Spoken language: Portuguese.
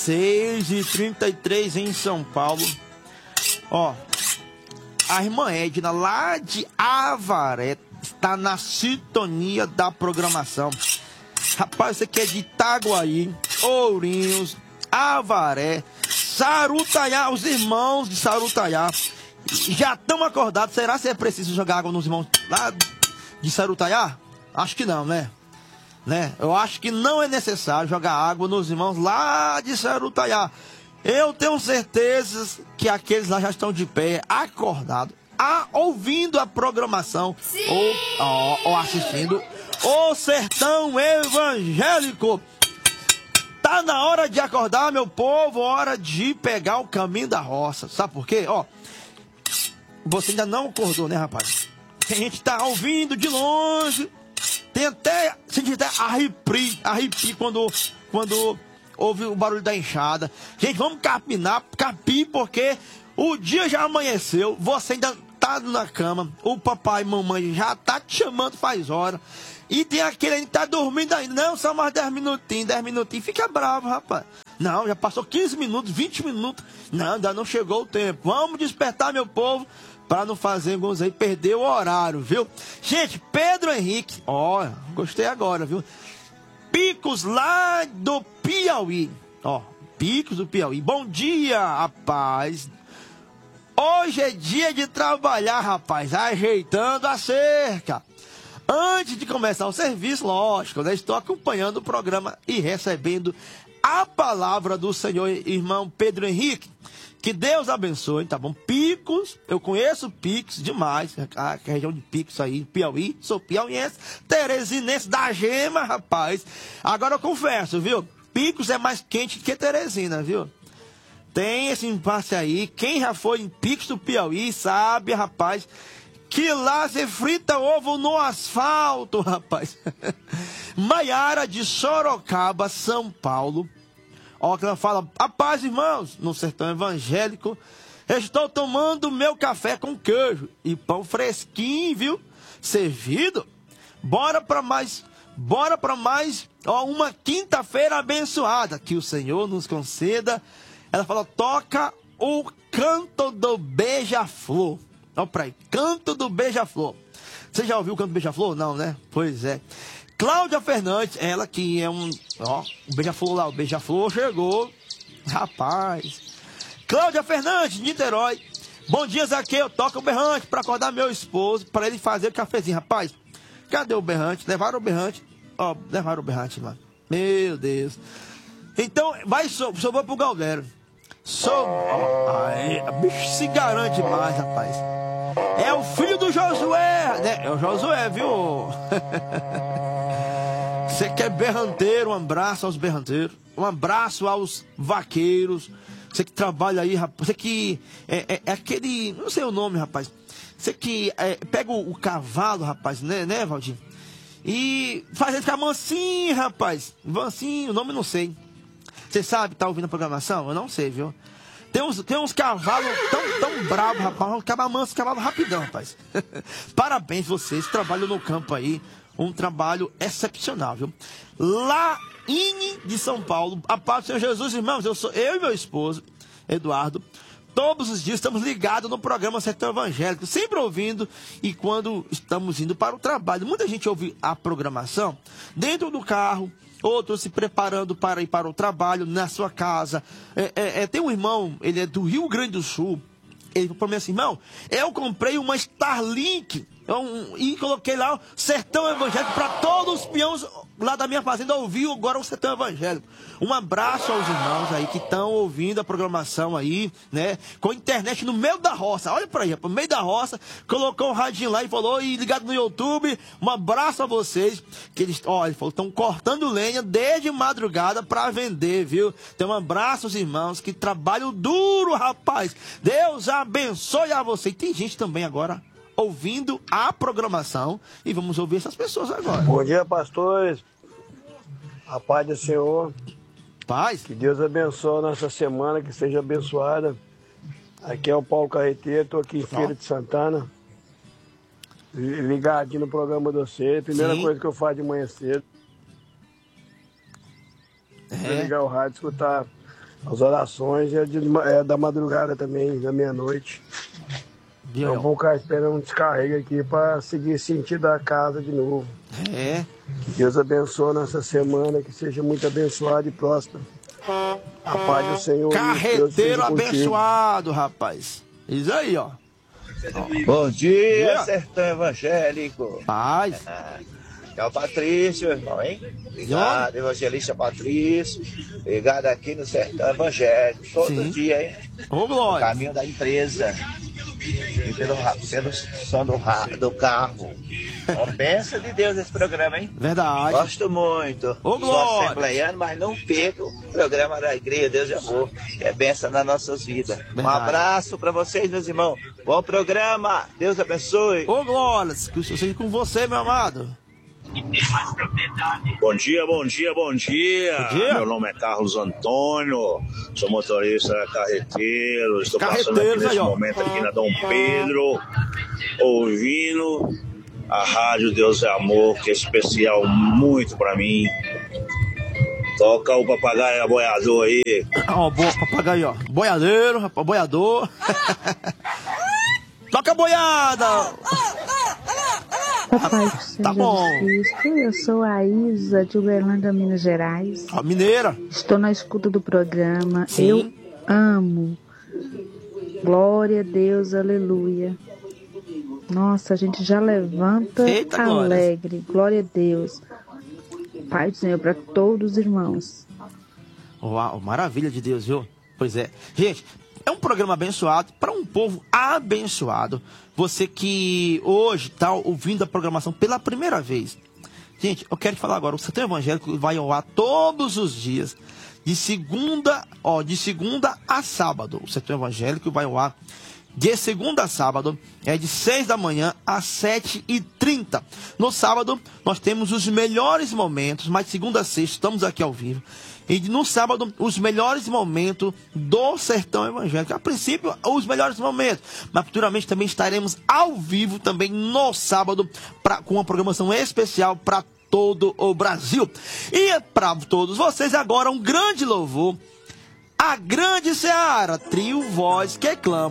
6h33 em São Paulo. Ó, a irmã Edna, lá de Avaré, está na sintonia da programação. Rapaz, você que é de Itaguaí, Ourinhos, Avaré, Sarutaiá, os irmãos de Sarutaiá já estão acordados. Será que é preciso jogar água nos irmãos lá de Sarutaiá? Acho que não, né? Eu acho que não é necessário jogar água nos irmãos lá de Sarutaiá. Eu tenho certeza que aqueles lá já estão de pé, acordados, ouvindo a programação ou assistindo o Sertão Evangélico. Tá na hora de acordar, meu povo, hora de pegar o caminho da roça. Sabe por quê? Ó, você ainda não acordou, né, rapaz? A gente tá ouvindo de longe. Sente até arrepio quando ouve o barulho da enxada. Gente, vamos capim, porque o dia já amanheceu. Você ainda tá na cama. O papai e mamãe já tá te chamando faz hora. E tem aquele que tá dormindo ainda. Não, só mais 10 minutinhos. Fica bravo, rapaz. Não, já passou 15 minutos, 20 minutos. Não, ainda não chegou o tempo. Vamos despertar, meu povo, para não fazer alguns aí perder o horário, viu? Gente, Pedro Henrique, ó, gostei agora, viu? Picos lá do Piauí. Ó, Picos do Piauí. Bom dia, rapaz. Hoje é dia de trabalhar, rapaz, ajeitando a cerca. Antes de começar o serviço, lógico, né? Estou acompanhando o programa e recebendo a palavra do Senhor, irmão Pedro Henrique. Que Deus abençoe, tá bom? Picos, eu conheço Picos demais, a região de Picos aí, Piauí, sou piauiense, teresinense da gema, rapaz. Agora eu confesso, viu? Picos é mais quente que Teresina, viu? Tem esse impasse aí, quem já foi em Picos do Piauí sabe, rapaz, que lá se frita ovo no asfalto, rapaz. Maiara de Sorocaba, São Paulo. Ó, que ela fala: a paz, irmãos, no Sertão Evangélico, estou tomando meu café com queijo e pão fresquinho, viu? Servido. Bora para mais, ó, uma quinta-feira abençoada, que o Senhor nos conceda. Ela fala: toca o canto do beija-flor. Ó, pra aí, canto do beija-flor. Você já ouviu o canto do beija-flor? Não, né? Pois é. Cláudia Fernandes, ela que é ó, o beija-flor lá, o beija-flor chegou. Rapaz. Cláudia Fernandes, de Niterói. Bom dia, Zaqueu. Toca o berrante para acordar meu esposo, para ele fazer o cafezinho. Rapaz, cadê o berrante? Levaram o berrante. Ó, levaram o berrante lá. Meu Deus. Então, sobrou pro Galdero. Aí, o bicho se garante mais, rapaz. É o filho do Josué, né? É o Josué, viu? Você que é berranteiro, um abraço aos berranteiros. Um abraço aos vaqueiros. Você que trabalha aí, rapaz. Você que é aquele... Não sei o nome, rapaz. Você que pega o cavalo, rapaz, né, Valdir? E faz ele ficar mansinho, rapaz. Mansinho, o nome não sei. Você sabe, tá ouvindo a programação? Eu não sei, viu? Tem uns cavalos tão bravos, rapaz. Acaba manso, cavalo rapidão, rapaz. Parabéns vocês, trabalham no campo aí. Um trabalho excepcional, viu? Laine de São Paulo. A paz do Senhor Jesus, irmãos. Eu e meu esposo, Eduardo, todos os dias estamos ligados no programa Sertão Evangélico, sempre ouvindo, e quando estamos indo para o trabalho. Muita gente ouve a programação dentro do carro, outros se preparando para ir para o trabalho, na sua casa. Tem um irmão, ele é do Rio Grande do Sul. Ele falou para mim assim: irmão, eu comprei uma Starlink e coloquei lá o Sertão Evangélico para todos os peões lá da minha fazenda ouvir agora o Sertão Evangélico. Um abraço aos irmãos aí que estão ouvindo a programação aí, né? Com internet no meio da roça. Olha para aí, no meio da roça, colocou um radinho lá e falou, e ligado no YouTube. Um abraço a vocês, que eles, ó, ele falou, estão cortando lenha desde madrugada para vender, viu? Então um abraço aos irmãos que trabalham duro, rapaz. Deus abençoe a você. E tem gente também agora ouvindo a programação, e vamos ouvir essas pessoas agora. Bom dia, pastores. A paz do Senhor. Paz. Que Deus abençoe a nossa semana, que seja abençoada. Aqui é o Paulo Carreteiro, estou aqui em Feira de Santana, ligadinho no programa de você. Primeira coisa que eu faço de manhã cedo é ligar o rádio, escutar As orações é da madrugada também, da meia-noite. Eu vou ficar esperando um descarrego aqui para seguir sentido da casa de novo. É. Que Deus abençoe nossa semana, que seja muito abençoada e próspera. A paz do Senhor. Carreteiro abençoado, rapaz. Isso aí, ó. Bom dia, Sertão Evangélico. Paz. É o Patrício, irmão, hein? Obrigado, evangelista Patrício. Ligado aqui no Sertão Evangélico. Todo dia, hein? Ô, glória. No caminho da empresa. E pelo som do carro. Uma bênção de Deus esse programa, hein? Verdade. Gosto muito. Ô, Sou glória. assembleiano, mas não perco o programa da Igreja Deus e Amor. Que é bênção nas nossas vidas. Verdade. Um abraço para vocês, meus irmãos. Bom programa. Deus abençoe. Ô, glória. Que eu seja com você, meu amado. Bom dia, bom dia, bom dia. Bom dia. Meu nome é Carlos Antônio, sou motorista carreteiro. Estou passando aqui Carreteiros nesse aí, ó. momento aqui na Dom Pedro, ouvindo a Rádio Deus é Amor, que é especial muito pra mim. Toca o papagaio boiador aí. Ó, papagaio, ó. Boiadeiro, rapaz, boiador. Toca a boiada. Papai do Senhor Tá bom. Jesus Cristo, eu sou a Isa de Uberlândia, Minas Gerais. A mineira. Estou na escuta do programa. Sim. Eu amo. Glória a Deus, aleluia. Nossa, a gente já levanta Eita, alegre. Glória a Deus. Pai do Senhor para todos os irmãos. Uau, maravilha de Deus, viu? Pois é. Gente, é um programa abençoado para um povo abençoado. Você que hoje está ouvindo a programação pela primeira vez. Gente, eu quero te falar agora. O Sertão Evangélico vai ao ar todos os dias. De segunda a sábado. O Sertão Evangélico vai ao ar de segunda a sábado. É de 6 da manhã às 7h30. No sábado, nós temos os melhores momentos. Mas de segunda a sexta, estamos aqui ao vivo. E no sábado, os melhores momentos do Sertão Evangélico. A princípio, os melhores momentos. Mas futuramente também estaremos ao vivo também no sábado com uma programação especial para todo o Brasil. E para todos vocês agora um grande louvor. A Grande Seara, trio voz que clama.